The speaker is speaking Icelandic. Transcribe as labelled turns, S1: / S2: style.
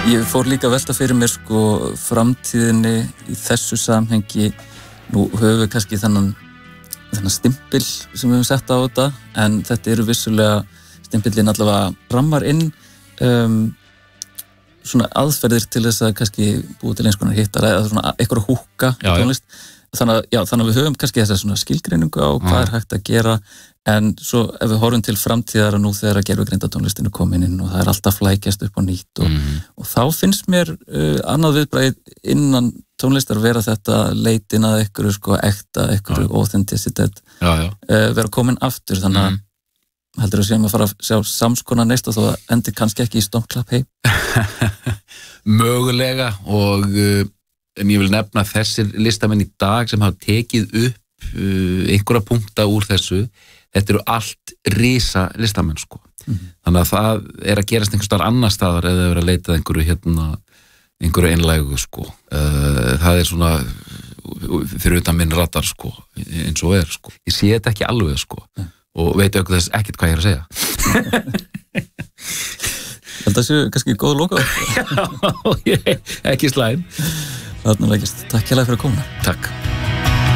S1: Ég fór líka að velta fyrir mér sko framtíðinni í þessu samhengi. Nú höfum við kannski þennan stimpil sem við höfum sett á þetta, en þetta eru vissulega stimpillinn allavega rammar inn svona aðferðir til þess að kannski búa til eins konar hittara eða svona eitthvað húkka tónlist. Þannig að við höfum kannski þessa svona skilgreiningu á hvað hægt að gera, en svo ef við horfum til framtíðar nú þegar að gervigreindatónlistin er komin inn og það er alltaf flækjast upp á nýtt og þá finnst mér annað viðbragð innan tónlistar vera þetta leitin að einhverju sko ekta, einhverju authenticity vera komin aftur, þannig að heldur að séum að fara að sjá samskonar neist og þó að endi kannski ekki í Stomp-Klapp heim.
S2: Mögulega, og en ég vil nefna þessir listamenn í dag sem hafa tekið upp einhverja punkta úr þessu. Þetta eru allt risa listamenn sko. Þannig að það er að gerast einhvers staðar annar staðar eða það er að leita einhverju einlægu sko. Það er svona fyrir utan minn radar sko, eins og er sko. Ég sé þetta ekki alveg sko og veit auðvitað þess ekkert hvað ég er að segja.
S1: Þetta séu kannski góð loka.
S2: Já, ekki slæm.
S1: Þarna veikist. Takk hérlega fyrir að koma.
S2: Takk.